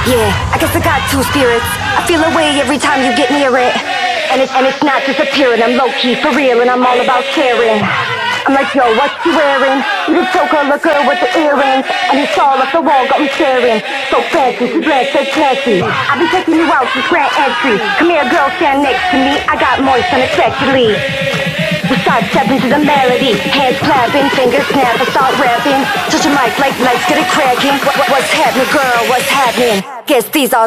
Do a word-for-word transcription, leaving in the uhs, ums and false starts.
Yeah, I guess I got two spirits. I feel away every time you get near it. And it's, and it's not disappearing, I'm low-key, for real, and I'm all about caring. I'm like, yo, what you wearing? You just so good, look good with the earrings. And it's all off the wall, got me staring. So fancy, she glad, so classy. I'll be taking you out to grand entry. Come here, girl, stand next to me. I got moist unexpectedly. We start stepping to the melody, hands clapping, fingers snap, I start rapping. Touch your mic like lights, get it cracking. What, what, what's happening, girl? What's happening? Guess these are